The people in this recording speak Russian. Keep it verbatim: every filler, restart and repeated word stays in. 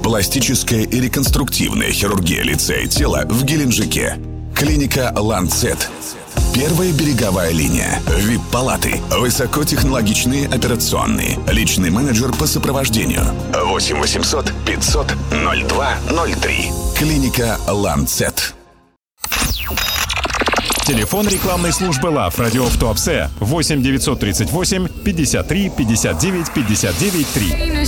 Пластическая и реконструктивная хирургия лица и тела в Геленджике. Клиника «Ланцет». Первая береговая линия. ви ай пи-палаты. Высокотехнологичные операционные. Личный менеджер по сопровождению. восемь восемьсот пятьсот ноль два ноль три. Клиника «Ланцет». Телефон рекламной службы ЛАВ «Радио в Туапсе» восемь девятьсот тридцать восемь пятьдесят три пятьдесят девять пятьдесят девять три.